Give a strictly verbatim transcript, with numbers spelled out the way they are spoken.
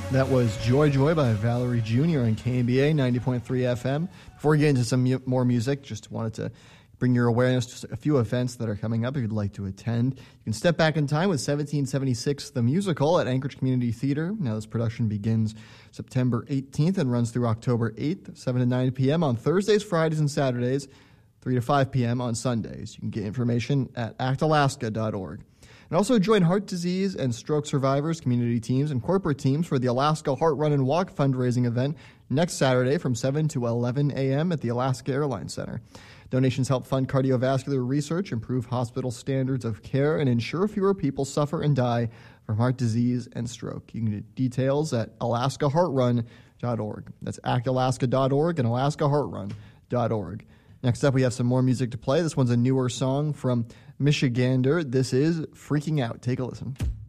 That was Joy Joy by Valerie Junior on K B A ninety point three F M. Before we get into some mu- more music, just wanted to bring your awareness to a few events that are coming up if you'd like to attend. You can step back in time with seventeen seventy-six The Musical at Anchorage Community Theater. Now this production begins September eighteenth and runs through October eighth, seven to nine p.m. on Thursdays, Fridays, and Saturdays, three to five p.m. on Sundays. You can get information at act alaska dot org. And also join heart disease and stroke survivors, community teams, and corporate teams for the Alaska Heart Run and Walk fundraising event next Saturday from seven to eleven a.m. at the Alaska Airlines Center. Donations help fund cardiovascular research, improve hospital standards of care, and ensure fewer people suffer and die from heart disease and stroke. You can get details at alaska heart run dot org. That's act alaska dot org and alaska heart run dot org. Next up, we have some more music to play. This one's a newer song from Michigander. This is Freaking Out. Take a listen.